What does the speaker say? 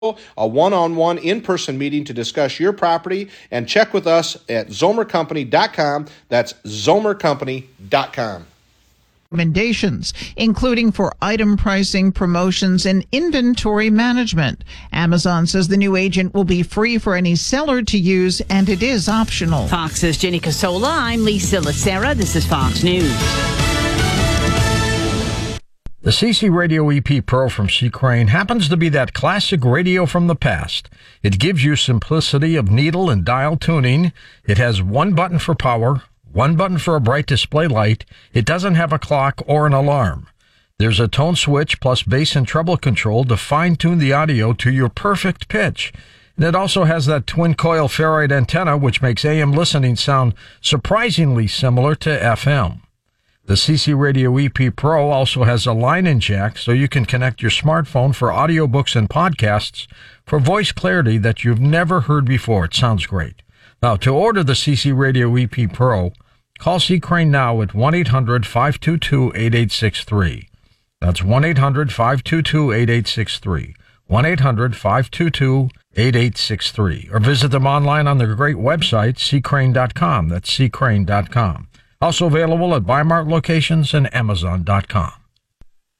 a one-on-one in-person meeting to discuss your property, and check with us at zomercompany.com. That's zomercompany.com. Recommendations, including for item pricing, promotions, and inventory management. Amazon says the new agent will be free for any seller to use, and it is optional. Fox's Jenny Casola. I'm Lisa Lacera. This is Fox News. The CC Radio EP Pro from C. Crane happens to be that classic radio from the past. It gives you simplicity of needle and dial tuning. It has one button for power, one button for a bright display light. It doesn't have a clock or an alarm. There's a tone switch plus bass and treble control to fine-tune the audio to your perfect pitch. And it also has that twin-coil ferrite antenna, which makes AM listening sound surprisingly similar to FM. The CC Radio EP Pro also has a line-in jack, so you can connect your smartphone for audiobooks and podcasts for voice clarity that you've never heard before. It sounds great. Now, to order the CC Radio EP Pro, call C. Crane now at 1-800-522-8863. That's 1-800-522-8863. 1-800-522-8863. Or visit them online on their great website, ccrane.com. That's ccrane.com. Also available at Bi-Mart locations and Amazon.com.